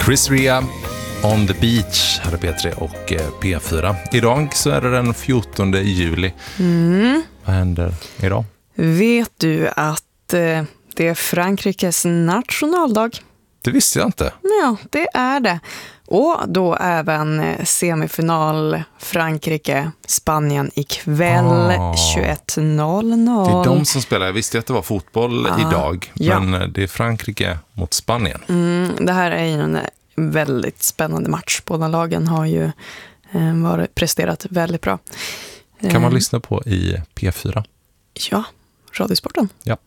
Chris Rea, On the Beach, hade P3 och P4. Idag så är det den 14 juli. Vad händer idag? Vet du att det är Frankrikes nationaldag? Det visste jag inte. Ja, det är det. Och då även semifinal Frankrike-Spanien ikväll 21:00. Det är de som spelar. Jag visste att det var fotboll idag. Ja. Men det är Frankrike mot Spanien. Det här är ju en väldigt spännande match. Båda lagen har ju presterat väldigt bra. Kan man lyssna på i P4? Ja, Radiosporten. Ja.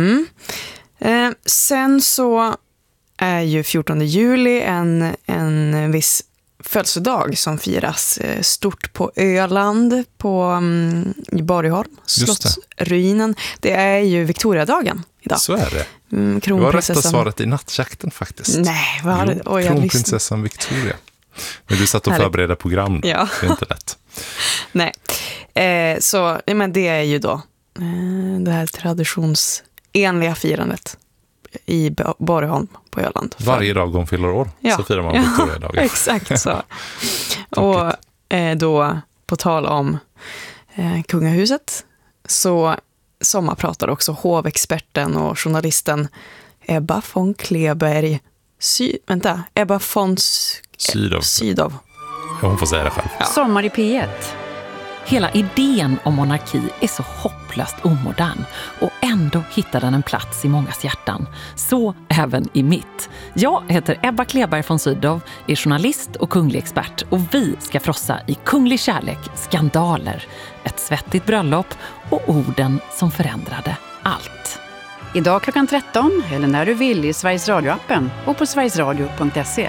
Sen så är ju 14 juli en viss födelsedag som firas stort på Öland, i Borgholm, slottsruinen. Det är ju Victoriadagen idag. Så är det. Kronprinsessan... Det var rätta svaret i nattjakten faktiskt. Nej, vad har det? Kronprinsessan Victoria. Men du satt och förberedde program. Ja. Det är inte lätt. Nej, så men det är ju då det här traditionsenliga firandet i Borgholm på Öland. Varje dag hon fyller år så firar man Victoriadagen. Exakt så. Och då på tal om kungahuset så sommarpratar också hovexperten och journalisten Ebba von Kleberg Ebba von Sydow. Hon får säga det själv. Ja. Sommar i P1. Hela idén om monarki är så hopplöst omodern och ändå hittar den en plats i mångas hjärtan. Så även i mitt. Jag heter Ebba Kleberg von Sydow, är journalist och kunglig expert och vi ska frossa i kunglig kärlek, skandaler, ett svettigt bröllop och orden som förändrade allt. Idag klockan 13 eller när du vill i Sveriges Radio-appen och på sverigesradio.se.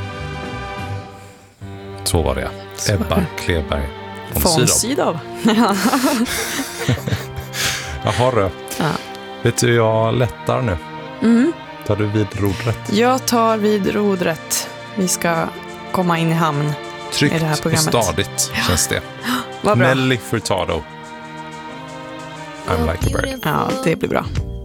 Så var det. Ebba Kleberg von Sydow. Jaha då. Ja. Vet du, jag lättar nu. Tar du vid rodret? Jag tar vid rodret. Vi ska komma in i hamn. Tryggt i det här programmet. Och stadigt känns det. Vad bra. Nelly Furtado. I'm like a bird. Ja, det blir bra.